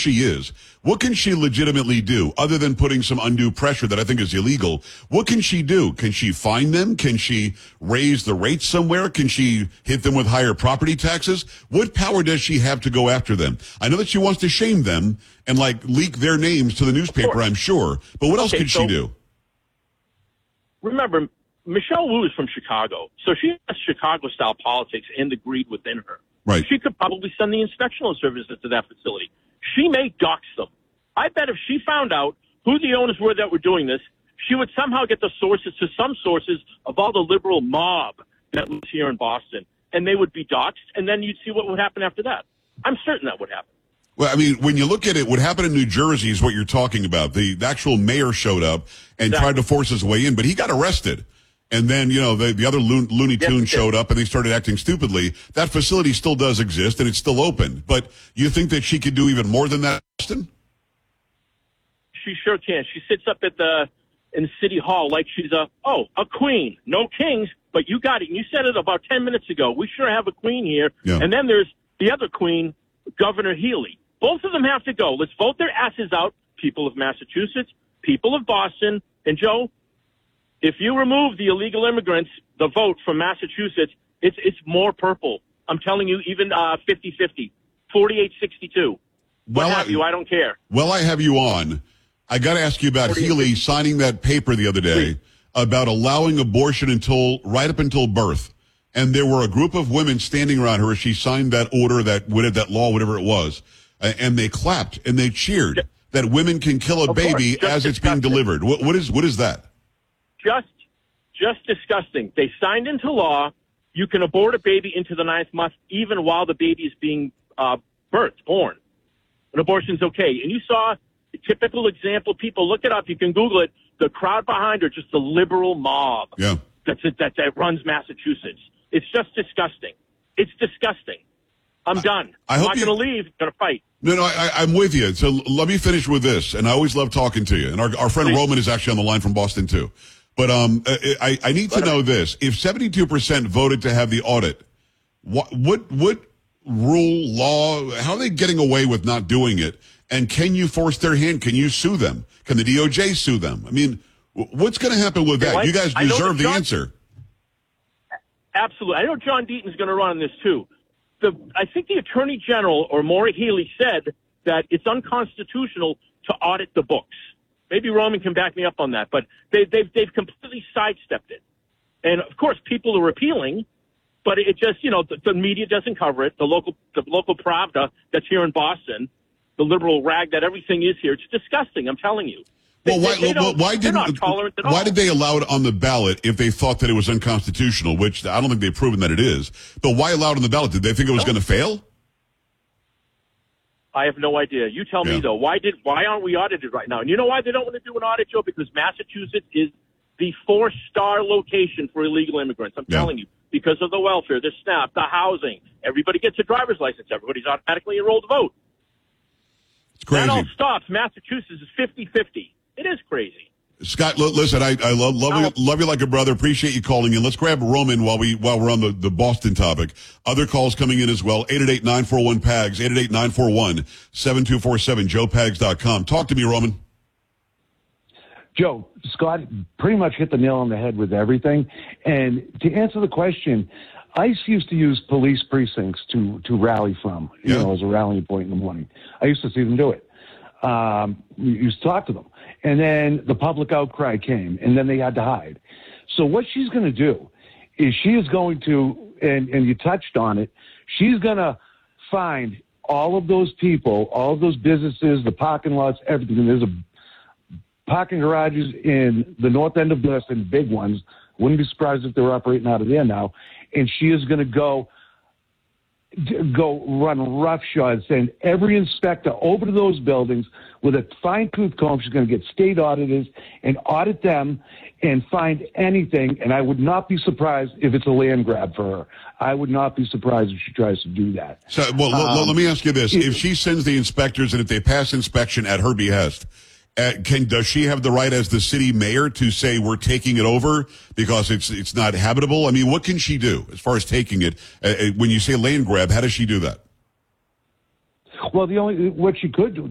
she is, what can she legitimately do other than putting some undue pressure that I think is illegal? What can she do? Can she fine them? Can she raise the rates somewhere? Can she hit them with higher property taxes? What power does she have to go after them? I know that she wants to shame them and leak their names to the newspaper, I'm sure. But what else could she do? Remember, Michelle Wu is from Chicago, so she has Chicago-style politics and the greed within her. Right. She could probably send the inspectional services to that facility. She may dox them. I bet if she found out who the owners were that were doing this, she would somehow get the sources to some sources of all the liberal mob that lives here in Boston, and they would be doxxed, and then you'd see what would happen after that. I'm certain that would happen. Well, I mean, when you look at it, what happened in New Jersey is what you're talking about. The actual mayor showed up and tried to force his way in, but he got arrested. And then, the other Looney Tunes showed up and they started acting stupidly. That facility still does exist and it's still open. But you think that she could do even more than that, Austin? She sure can. She sits up in City Hall like she's a queen. No kings, but you got it. And you said it about 10 minutes ago. We sure have a queen here. Yeah. And then there's the other queen, Governor Healy. Both of them have to go. Let's vote their asses out, people of Massachusetts, people of Boston. And, Joe, if you remove the illegal immigrants, the vote from Massachusetts, it's more purple. I'm telling you, even 50-50, 48-62. What have you? I don't care. Well, I have you on. I got to ask you about Healy signing that paper the other day about allowing abortion right up until birth. And there were a group of women standing around her as she signed that order, that law, whatever it was. And they clapped and they cheered that women can kill a baby as it's being delivered. What is that? Just disgusting. They signed into law you can abort a baby into the 9th month even while the baby is being born. An abortion's okay. And you saw a typical example. People look it up. You can Google it. The crowd behind her, just the liberal mob that runs Massachusetts. It's just disgusting. It's disgusting. I'm done. I'm not going to leave. I'm going to fight. No, I'm with you. So let me finish with this. And I always love talking to you. And our friend Roman is actually on the line from Boston, too. But I need to know this. If 72% voted to have the audit, what rule, law, how are they getting away with not doing it? And can you force their hand? Can you sue them? Can the DOJ sue them? I mean, what's going to happen with that? You guys deserve the answer. Absolutely. I know John Deaton's going to run on this, too. I think the Attorney General, or Maura Healey, said that it's unconstitutional to audit the books. Maybe Roman can back me up on that, but they've completely sidestepped it. And, of course, people are appealing, but it just, the media doesn't cover it. The local Pravda that's here in Boston, the liberal rag that everything is here, it's disgusting, I'm telling you. Why did they allow it on the ballot if they thought that it was unconstitutional, which I don't think they've proven that it is. But why allow it on the ballot? Did they think it was going to fail? I have no idea. You tell me, though. Why aren't we audited right now? And you know why they don't want to do an audit, Joe? Because Massachusetts is the 4-star location for illegal immigrants. I'm telling you. Because of the welfare, the SNAP, the housing. Everybody gets a driver's license. Everybody's automatically enrolled to vote. It's crazy. That all stops. Massachusetts is 50-50. It is crazy. Scott, listen, I love you like a brother. Appreciate you calling in. Let's grab Roman while we're on the Boston topic. Other calls coming in as well. 888-941-PAGS, 888-941-7247, joepags.com. Talk to me, Roman. Joe, Scott pretty much hit the nail on the head with everything. And to answer the question, ICE used to use police precincts to rally from, as a rallying point in the morning. I used to see them do it. We used to talk to them. And then the public outcry came, and then they had to hide. So what she's going to do is she is going to, and you touched on it, she's going to find all of those people, all of those businesses, the parking lots, everything. And there's a parking garages in the north end of Boston, big ones. Wouldn't be surprised if they're operating out of there now. And she is going to go run roughshod, send every inspector over to those buildings with a fine-tooth comb. She's going to get state auditors and audit them and find anything. And I would not be surprised if it's a land grab for her. I would not be surprised if she tries to do that. So, let me ask you this. If she sends the inspectors and if they pass inspection at her behest, does she have the right as the city mayor to say we're taking it over because it's not habitable? I mean, what can she do as far as taking it? When you say land grab, how does she do that? Well, what she could do,